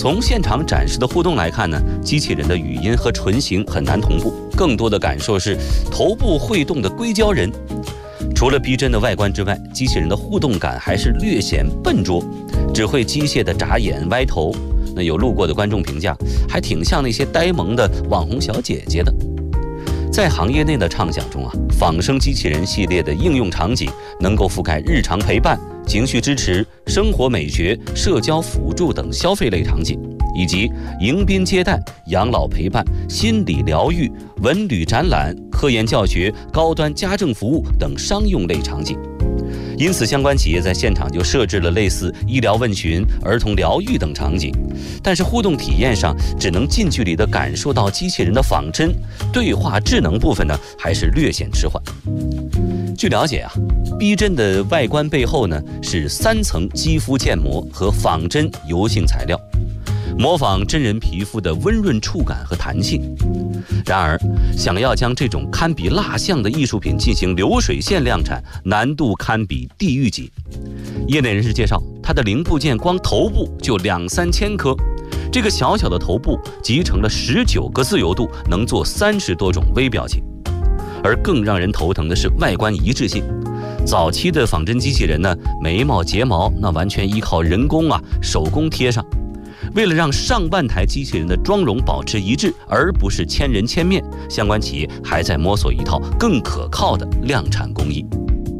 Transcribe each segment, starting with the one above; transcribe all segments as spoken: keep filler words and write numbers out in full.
从现场展示的互动来看呢，机器人的语音和唇形很难同步，更多的感受是头部会动的硅胶人。除了逼真的外观之外，机器人的互动感还是略显笨拙，只会机械的眨眼歪头。那有路过的观众评价，还挺像那些呆萌的网红小姐姐的。在行业内的畅想中啊，仿生机器人系列的应用场景能够覆盖日常陪伴、情绪支持、生活美学、社交辅助等消费类场景，以及迎宾接待、养老陪伴、心理疗愈、文旅展览、科研教学、高端家政服务等商用类场景。因此，相关企业在现场就设置了类似医疗问询、儿童疗愈等场景，但是互动体验上只能近距离地感受到机器人的仿真，对话智能部分呢还是略显迟缓。据了解啊，逼真的外观背后呢是三层肌肤建模和仿真油性材料，模仿真人皮肤的温润触感和弹性。然而，想要将这种堪比蜡像的艺术品进行流水线量产，难度堪比地狱级。业内人士介绍，它的零部件光头部就两三千颗，这个小小的头部集成了十九个自由度，能做三十多种微表情。而更让人头疼的是外观一致性。早期的仿真机器人呢，眉毛、睫毛那完全依靠人工啊手工贴上。为了让上万台机器人的妆容保持一致，而不是千人千面，相关企业还在摸索一套更可靠的量产工艺。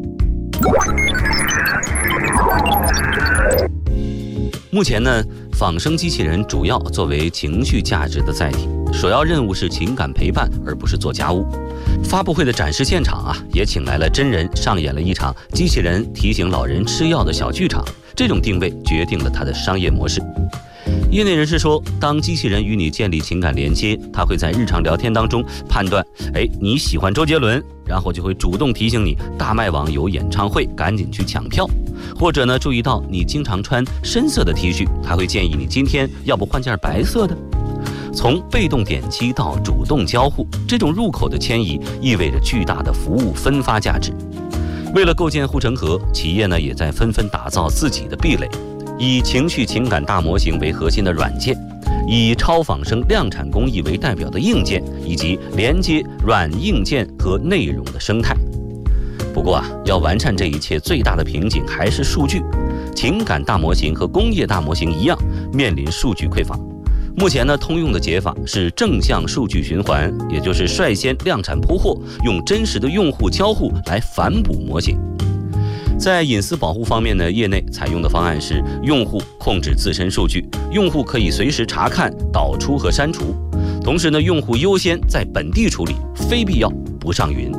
目前呢，仿生机器人主要作为情绪价值的载体，首要任务是情感陪伴，而不是做家务。发布会的展示现场啊，也请来了真人上演了一场机器人提醒老人吃药的小剧场，这种定位决定了它的商业模式。业内人士说，当机器人与你建立情感连接，它会在日常聊天当中判断，哎，你喜欢周杰伦，然后就会主动提醒你大麦网有演唱会，赶紧去抢票。或者呢，注意到你经常穿深色的 T 恤，它会建议你今天要不换件白色的。从被动点击到主动交互，这种入口的迁移意味着巨大的服务分发价值。为了构建护城河，企业呢也在纷纷打造自己的壁垒。以情绪情感大模型为核心的软件，以超仿生量产工艺为代表的硬件，以及连接软硬件和内容的生态。不过啊，要完善这一切，最大的瓶颈还是数据。情感大模型和工业大模型一样，面临数据匮乏。目前呢，通用的解法是正向数据循环，也就是率先量产铺货，用真实的用户交互来反哺模型。在隐私保护方面呢，业内采用的方案是用户控制自身数据，用户可以随时查看、导出和删除，同时呢，用户优先在本地处理，非必要不上云。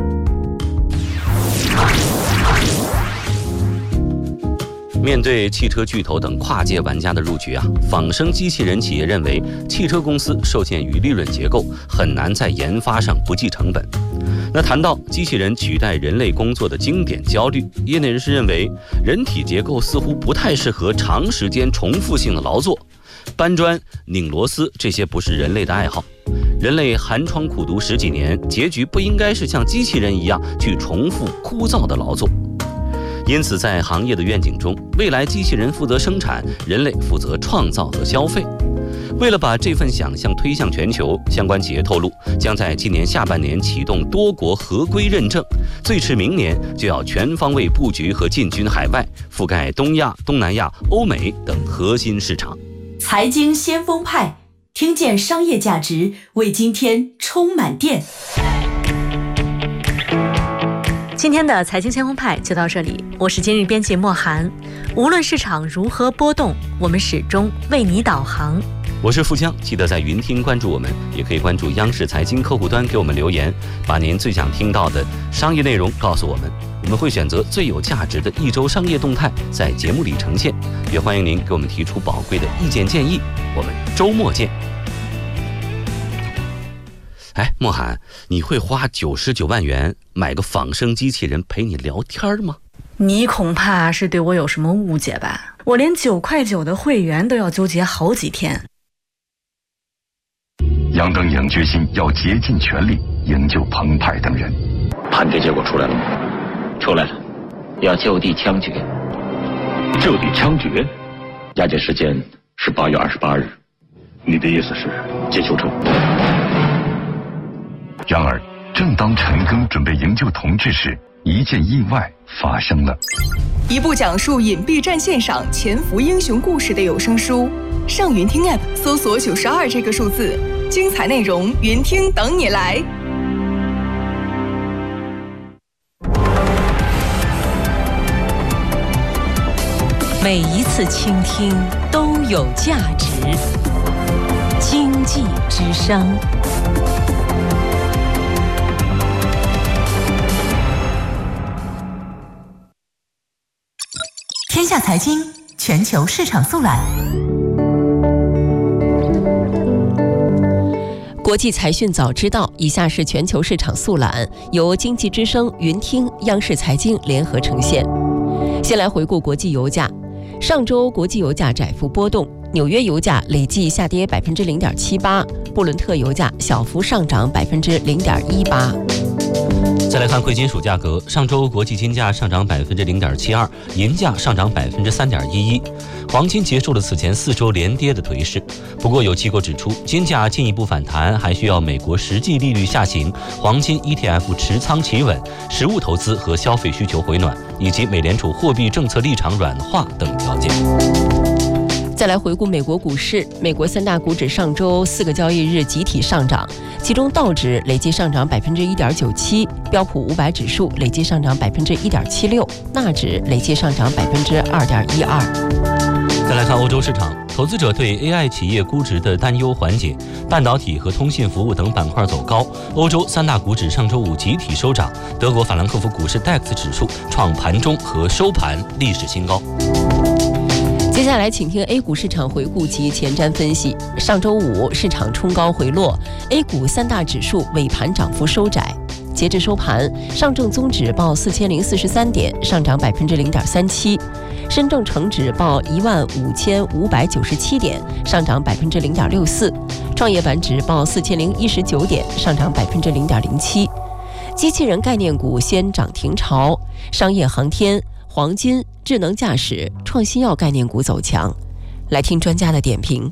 面对汽车巨头等跨界玩家的入局啊，仿生机器人企业认为，汽车公司受限于利润结构，很难在研发上不计成本。那谈到机器人取代人类工作的经典焦虑，业内人士认为，人体结构似乎不太适合长时间重复性的劳作，搬砖、拧螺丝这些不是人类的爱好。人类寒窗苦读十几年，结局不应该是像机器人一样去重复枯燥的劳作。因此，在行业的愿景中，未来机器人负责生产，人类负责创造和消费。为了把这份想象推向全球，相关企业透露，将在今年下半年启动多国合规认证，最迟明年就要全方位布局和进军海外，覆盖东亚、东南亚、欧美等核心市场。 财经先锋派，听见商业价值，为今天充满电。 今天的财经先锋派就到这里，我是今日编辑莫涵。无论市场如何波动，我们始终为你导航。 我是富江，记得在云听关注我们，也可以关注央视财经客户端给我们留言，把您最想听到的商业内容告诉我们，我们会选择最有价值的一周商业动态在节目里呈现，也欢迎您给我们提出宝贵的意见建议。我们周末见。哎，莫涵，你会花九十九万元买个仿生机器人陪你聊天吗？ 你恐怕是对我有什么误解吧？我连九块九的会员都要纠结好几天。 杨登颖决心要竭尽全力营救彭湃等人。 判定结果出来了吗？出来了，要就地枪决。 就地枪决？ 押解时间是八月二十八日。你的意思是接球证？ 然而，正当陈庚准备营救同志时，一件意外发生了。 一部讲述隐蔽战线上潜伏英雄故事的有声书，上云听 App 搜索九十二这个数字，精彩内容云听等你来。 每一次倾听都有价值。经济之声。 天下财经全球市场速览。 国际财讯早知道，以下是全球市场速览，由经济之声、云听、央视财经联合呈现。先来回顾国际油价，上周国际油价窄幅波动，纽约油价累计下跌百分之零点七八，布伦特油价小幅上涨百分之零点一八。 再来看贵金属价格，上周国际金价上涨百分之零点七二，银价上涨百分之三点一一，黄金结束了此前四周连跌的颓势。不过有机构指出，金价进一步反弹还需要美国实际利率下行、黄金 E T F 持仓企稳、实物投资和消费需求回暖，以及美联储货币政策立场软化等条件。 再来回顾美国股市，美国三大股指上周四个交易日集体上涨，其中道指累计上涨百分之一点九七，标普五百指数累计上涨百分之一点七六，纳指累计上涨百分之二点一二。 再来看欧洲市场，投资者对 A I 企业估值的担忧缓解，半导体和通信服务等板块走高。欧洲三大股指上周五集体收涨，德国法兰克福股市 D A X 指数创盘中和收盘历史新高。 接下来请听 A 股市场回顾及前瞻分析。上周五市场冲高回落， A 股三大指数尾盘涨幅收窄。截至收盘，上证综指报四千零四十三点，上涨百分之零点三七；深证成指报一万五千五百九十七点，上涨百分之零点六四；创业板指报四千零一十九点，上涨百分之零点零七。机器人概念股先涨停潮，商业航天、黄金、智能驾驶、创新药概念股走强。来听专家的点评。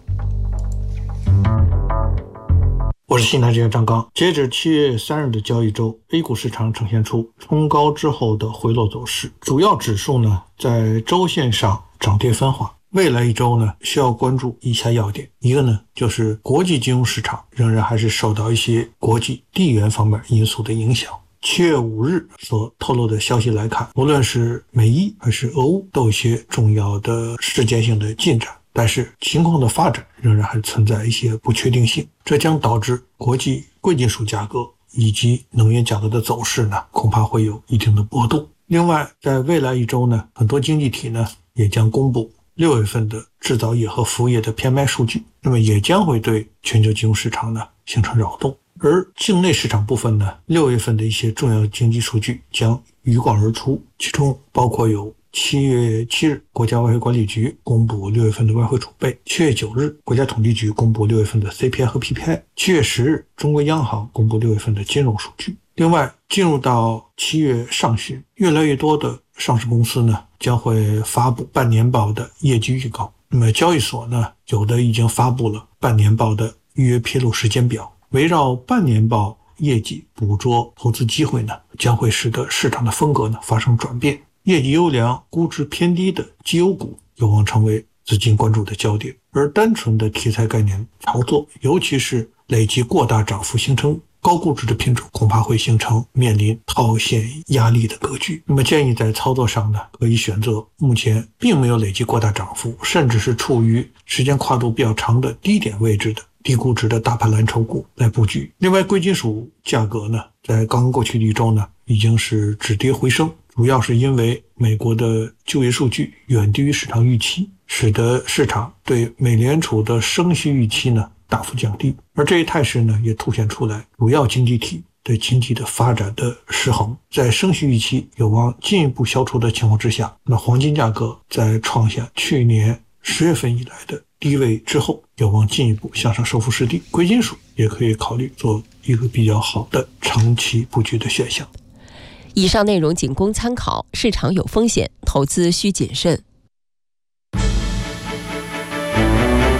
我是新台证券张刚。截止七月三日的交易周， A 股市场呈现出冲高之后的回落走势，主要指数呢在周线上涨跌分化。未来一周呢需要关注以下要点，一个呢就是国际金融市场仍然还是受到一些国际地缘方面因素的影响。七月五日所透露的消息来看，无论是美伊还是俄乌都有一些重要的事件性的进展，但是情况的发展仍然还存在一些不确定性，这将导致国际贵金属价格以及能源价格的走势呢恐怕会有一定的波动。另外在未来一周呢，很多经济体呢也将公布六月份的制造业和服务业的 P M I 数据，那么也将会对全球金融市场呢形成扰动。而境内市场部分呢，六月份的一些重要经济数据将鱼贯而出，其中包括有七月七日国家外汇管理局公布六月份的外汇储备，七月九日国家统计局公布六月份的 C P I 和 P P I， 七月十日中国央行公布六月份的金融数据。另外进入到七月上旬，越来越多的上市公司呢将会发布半年报的业绩预告，那么交易所呢有的已经发布了半年报的预约披露时间表。围绕半年报业绩捕捉投资机会呢，将会使得市场的风格呢发生转变。业绩优良、估值偏低的绩优股有望成为资金关注的焦点，而单纯的题材概念操作，尤其是累积过大涨幅形成高估值的品种，恐怕会形成面临套现压力的格局。那么建议在操作上呢，可以选择目前并没有累积过大涨幅，甚至是处于时间跨度比较长的低点位置的低估值的大盘蓝筹股来布局。另外贵金属价格呢，在刚刚过去的一周呢已经是止跌回升，主要是因为美国的就业数据远低于市场预期，使得市场对美联储的升息预期呢大幅降低。而这一态势呢也凸显出来主要经济体对经济的发展的失衡，在升息预期有望进一步消除的情况之下，那黄金价格在创下去年十月份以来的低位之后，有望进一步向上收复失地。贵金属也可以考虑做一个比较好的长期布局的选项。 以上内容仅供参考，市场有风险，投资需谨慎。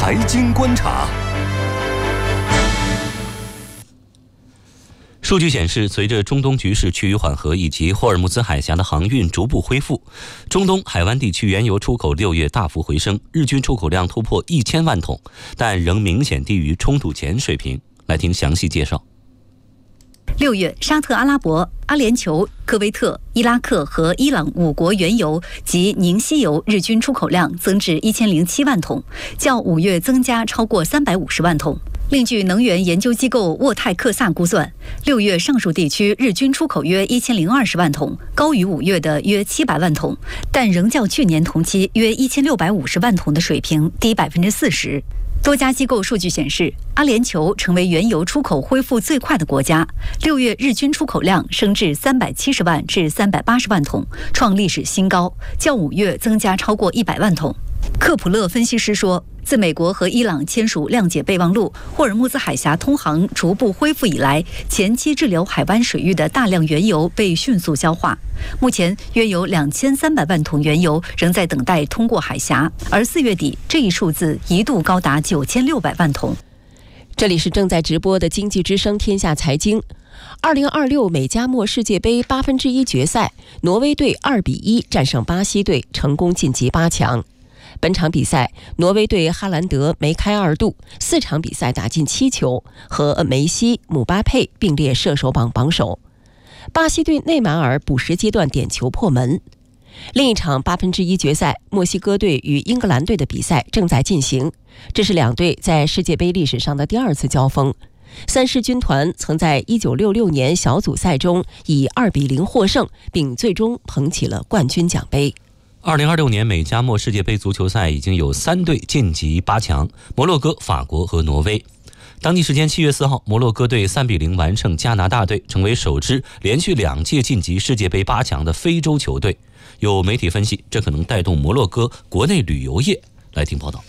财经观察。 数据显示，随着中东局势趋于缓和以及霍尔木兹海峡的航运逐步恢复，中东海湾地区原油出口六月大幅回升，日均出口量突破一千万桶，但仍明显低于冲突前水平。来听详细介绍。 六月，沙特阿拉伯、阿联酋、科威特、伊拉克和伊朗五国原油及凝稀油日均出口量增至一千零七万桶，较五月增加超过三百五十万桶。另据能源研究机构沃泰克萨估算，六月上述地区日均出口约一千零二十万桶，高于五月的约七百万桶，但仍较去年同期约一千六百五十万桶的水平低百分之四十。多家机构数据显示，阿联酋成为原油出口恢复最快的国家，六月日均出口量升至三百七十万至三百八十万桶，创历史新高，较五月增加超过一百万桶。克普勒分析师说，自美国和伊朗签署谅解备忘录，霍尔木兹海峡通航逐步恢复以来，前期滞留海湾水域的大量原油被迅速消化。目前约有两千三百万桶原油仍在等待通过海峡，而四月底这一数字一度高达九千六百万桶。 这里是正在直播的经济之声天下财经。二零二六美加墨世界杯八分之一决赛，挪威队二比一战胜巴西队，成功晋级八强。本场比赛，挪威队哈兰德梅开二度，四场比赛打进七球，和梅西、姆巴佩并列射手榜榜首。巴西队内马尔补时阶段点球破门。另一场八分之一决赛，墨西哥队与英格兰队的比赛正在进行，这是两队在世界杯历史上的第二次交锋。三狮军团曾在一九六六年小组赛中以二比零获胜，并最终捧起了冠军奖杯。 二零二六年美加墨世界杯足球赛已经有三队晋级八强，摩洛哥、法国和挪威。当地时间七月四号，摩洛哥队三比零完胜加拿大队，成为首支连续两届晋级世界杯八强的非洲球队。有媒体分析，这可能带动摩洛哥国内旅游业。来听报道。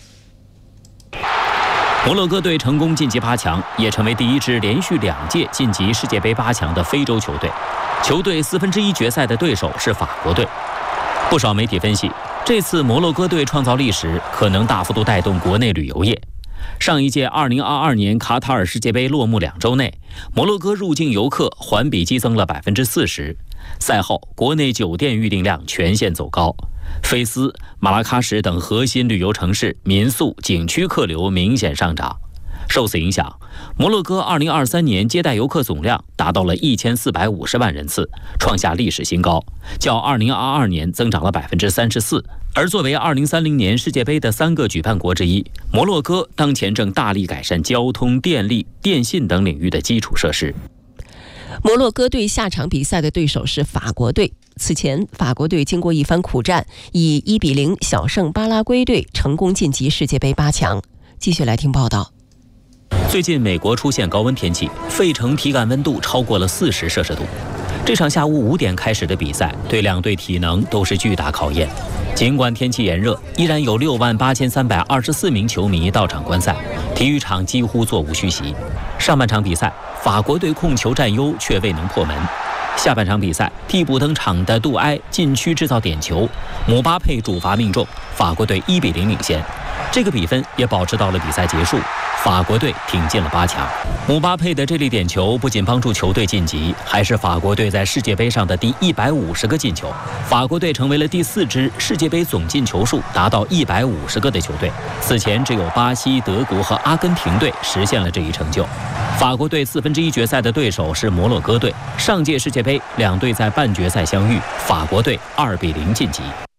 摩洛哥队成功晋级八强，也成为第一支连续两届晋级世界杯八强的非洲球队。球队四分之一决赛的对手是法国队。不少媒体分析，这次摩洛哥队创造历史，可能大幅度带动国内旅游业。上一届二零二二年卡塔尔世界杯落幕两周内，摩洛哥入境游客环比激增了百分之四十。赛后，国内酒店预订量全线走高，菲斯、马拉喀什等核心旅游城市民宿、景区客流明显上涨。受此影响，摩洛哥二零二三年接待游客总量达到了一千四百五十万人次，创下历史新高，较二零二二年增长了百分之三十四。而作为二零三零年世界杯的三个举办国之一，摩洛哥当前正大力改善交通、电力、电信等领域的基础设施。 摩洛哥队下场比赛的对手是法国队。此前，法国队经过一番苦战，以一比零小胜巴拉圭队，成功晋级世界杯八强。继续来听报道。 最近美国出现高温天气，费城体感温度超过了四十摄氏度。这场下午五点开始的比赛，对两队体能都是巨大考验。尽管天气炎热，依然有六万八千三百二十四名球迷到场观赛，体育场几乎座无虚席。上半场比赛，法国队控球占优，却未能破门。下半场比赛，替补登场的杜埃禁区制造点球，姆巴佩主罚命中，法国队一比零领先。这个比分也保持到了比赛结束，法国队挺进了八强。姆巴佩的这粒点球不仅帮助球队晋级，还是法国队在世界杯上的第一百五十个进球。法国队成为了第四支世界杯总进球数达到一百五十个的球队，此前只有巴西、德国和阿根廷队实现了这一成就。法国队四分之一决赛的对手是摩洛哥队，上届世界杯两队在半决赛相遇，法国队二比零晋级。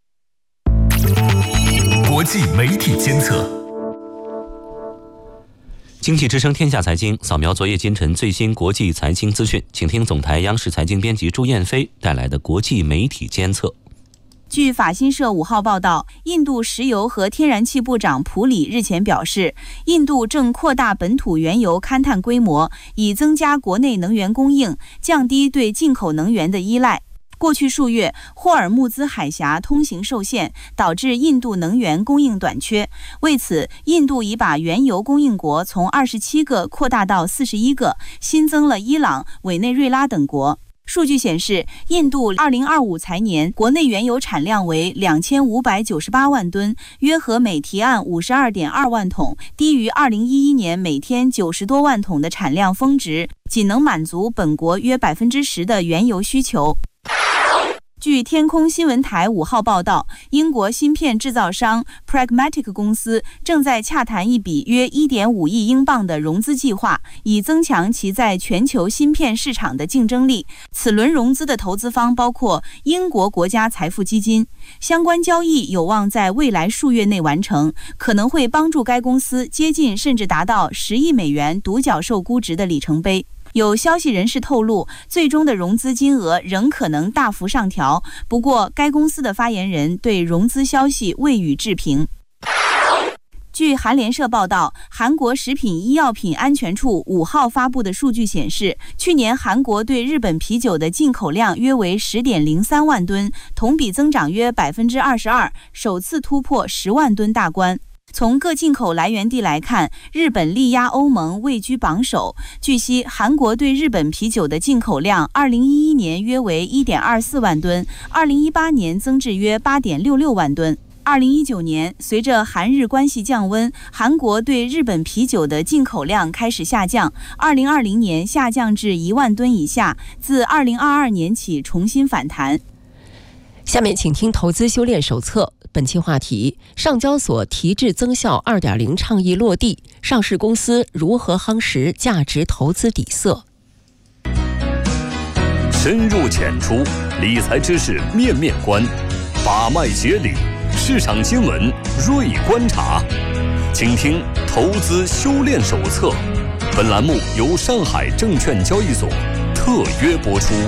国际媒体监测。 经济之声天下财经扫描昨夜今晨最新国际财经资讯，请听总台央视财经编辑朱燕飞带来的国际媒体监测。 据法新社五号报道，印度石油和天然气部长普里日前表示，印度正扩大本土原油勘探规模，以增加国内能源供应，降低对进口能源的依赖。过去数月，霍尔木兹海峡通行受限，导致印度能源供应短缺。为此，印度已把原油供应国从二十七个扩大到四十一个，新增了伊朗、委内瑞拉等国。 数据显示，印度二零二五财年国内原油产量为两千五百九十八万吨，约合每提案五十二点二万桶，低于二零一一年每天九十多万桶的产量峰值，仅能满足本国约百分之十的原油需求。据天空新闻台五号报道，英国芯片制造商 Pragmatic 公司正在洽谈一笔约 一点五亿英镑的融资计划，以增强其在全球芯片市场的竞争力。此轮融资的投资方包括英国国家财富基金，相关交易有望在未来数月内完成，可能会帮助该公司接近甚至达到十亿美元独角兽估值的里程碑。有消息人士透露，最终的融资金额仍可能大幅上调，不过该公司的发言人对融资消息未予置评。据韩联社报道，韩国食品医药品安全处五号发布的数据显示，去年韩国对日本啤酒的进口量约为 十点零三万吨，同比增长约 百分之二十二， 首次突破十万吨大关。从各进口来源地来看，日本力压欧盟位居榜首。据悉，韩国对日本啤酒的进口量二零一一年约为 一点二四万吨，二零一八年增至约 八点六六万吨。二零一九年，随着韩日关系降温，韩国对日本啤酒的进口量开始下降，二零二零年下降至一万吨以下，自二零二二年起重新反弹。 下面请听投资修炼手册。本期话题：上交所提质增效 二点零 倡议落地，上市公司如何夯实价值投资底色？ 深入浅出，理财知识面面观，把脉解理，市场新闻锐观察。请听投资修炼手册。本栏目由上海证券交易所特约播出。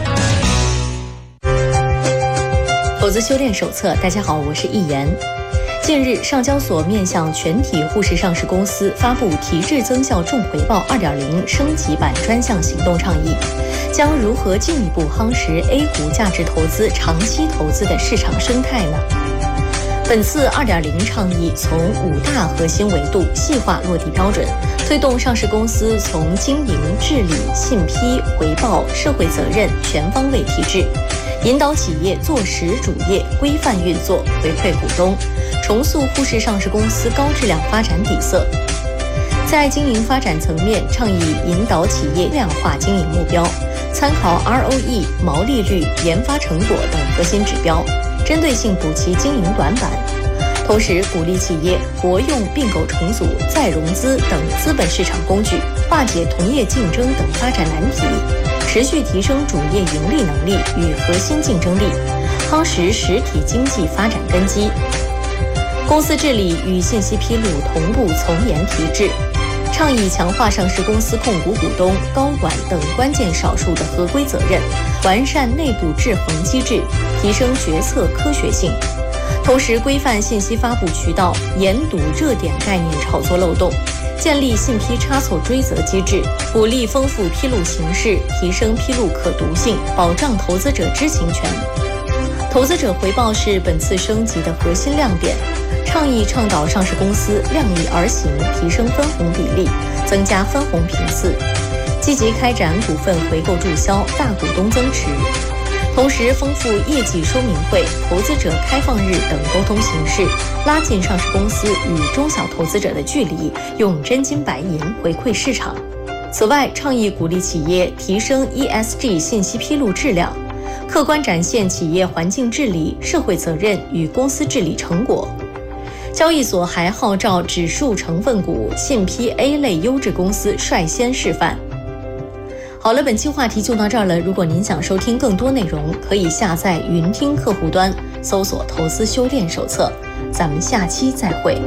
投资修炼手册，大家好，我是易言。近日，上交所面向全体沪市上市公司发布提质增效重回报 二点零 升级版专项行动倡议，将如何进一步夯实 A 股价值投资长期投资的市场生态呢？本次 二点零 倡议从五大核心维度细化落地标准，推动上市公司从经营、治理、信批、回报、社会责任全方位提质，引导企业做实主业，规范运作，回馈股东，重塑沪市上市公司高质量发展底色。在经营发展层面，倡议引导企业量化经营目标，参考 R O E、毛利率、研发成果等核心指标，针对性补齐经营短板，同时鼓励企业活用并购重组、再融资等资本市场工具，化解同业竞争等发展难题，持续提升主业盈利能力与核心竞争力，夯实实体经济发展根基。公司治理与信息披露同步从严提质，倡议强化上市公司控股股东、高管等关键少数的合规责任，完善内部制衡机制，提升决策科学性。同时规范信息发布渠道，严堵热点概念炒作漏洞，建立信批差错追责机制，鼓励丰富披露形式，提升披露可读性，保障投资者知情权。投资者回报是本次升级的核心亮点，倡议倡导上市公司量力而行，提升分红比例，增加分红频次，积极开展股份回购注销、大股东增持。同时丰富业绩说明会、投资者开放日等沟通形式，拉近上市公司与中小投资者的距离，用真金白银回馈市场。此外，倡议鼓励企业提升 E S G 信息披露质量，客观展现企业环境治理、社会责任与公司治理成果。交易所还号召指数成分股、信批 A 类优质公司率先示范。好了，本期话题就到这儿了。如果您想收听更多内容，可以下载云听客户端，搜索“投资修炼手册”。咱们下期再会。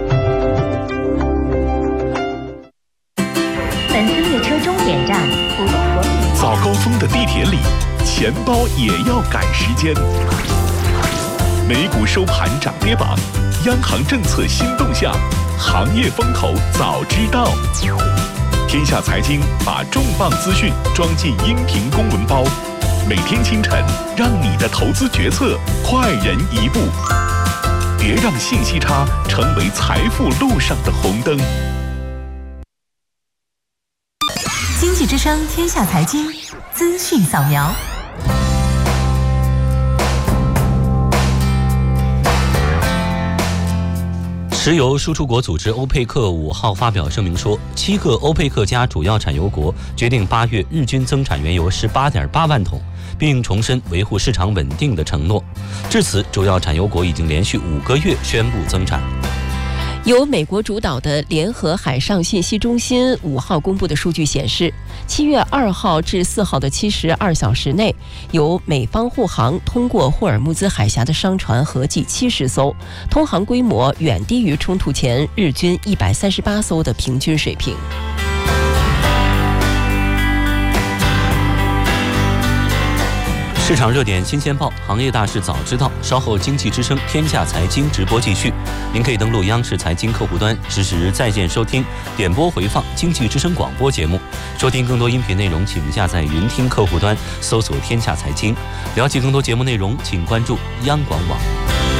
本次列车终点站浦东国旅。 早高峰的地铁里，钱包也要赶时间。美股收盘涨跌榜，央行政策新动向，行业风口早知道。天下财经把重磅资讯装进音频公文包，每天清晨让你的投资决策快人一步。别让信息差成为财富路上的红灯。 经济之声天下财经资讯扫描。 石油输出国组织欧佩克五号发表声明说，七个欧佩克加主要产油国决定八月日均增产原油十八点八万桶，并重申维护市场稳定的承诺。至此，主要产油国已经连续五个月宣布增产。 由美国主导的联合海上信息中心五号公布的数据显示，七月二号至四号的七十二小时内，由美方护航通过霍尔木兹海峡的商船合计七十艘，通航规模远低于冲突前日均一百三十八艘的平均水平。 市场热点新鲜报，行业大事早知道。稍后经济之声天下财经直播继续，您可以登录央视财经客户端实时在线收听、点播回放经济之声广播节目。收听更多音频内容，请下载云听客户端，搜索天下财经。了解更多节目内容，请关注央广网。